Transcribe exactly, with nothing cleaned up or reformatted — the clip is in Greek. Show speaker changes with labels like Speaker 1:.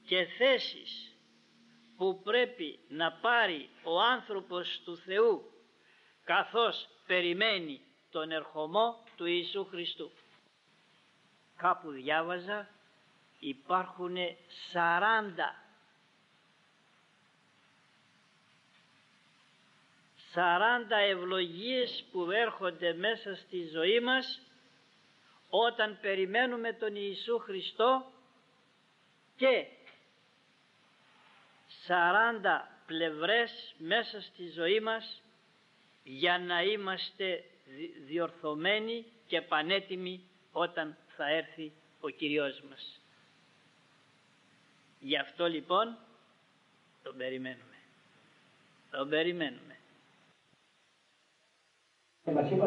Speaker 1: και θέσεις που πρέπει να πάρει ο άνθρωπος του Θεού καθώς περιμένει τον ερχομό του Ιησού Χριστού. Κάπου διάβαζα υπάρχουν σαράντα σαράντα ευλογίες που έρχονται μέσα στη ζωή μας όταν περιμένουμε τον Ιησού Χριστό και σαράντα πλευρές μέσα στη ζωή μας για να είμαστε διορθωμένοι και πανέτοιμοι όταν θα έρθει ο Κυριός μας. Γι' αυτό λοιπόν τον περιμένουμε. Τον περιμένουμε.